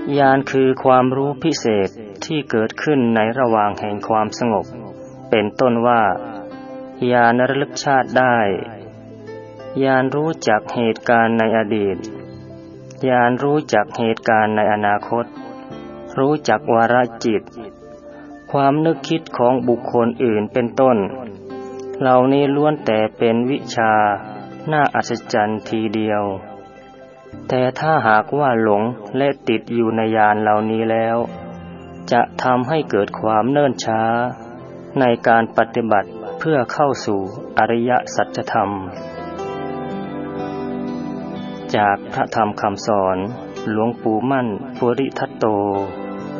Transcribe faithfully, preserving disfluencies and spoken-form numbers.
ญาณคือความรู้พิเศษที่เกิดขึ้นในระหว่างแห่งความสงบเป็นต้นว่าญาณระลึกชาติได้ญาณรู้จักเหตุการณ์ในอดีตญาณรู้จักเหตุการณ์ในอนาคตรู้จักวาระจิตความนึกคิดของบุคคลอื่นเป็นต้นเหล่านี้ล้วนแต่เป็นวิชาน่าอัศจรรย์ทีเดียวแต่ถ้าหากว่าหลงและติดอยู่ในญาณเหล่านี้แล้วจะทำให้เกิดความเนิ่นช้าในการปฏิบัติเพื่อเข้าสู่อริยสัจธรรมจากพระธรรมคำสอนหลวงปู่มั่นภูริทัตโต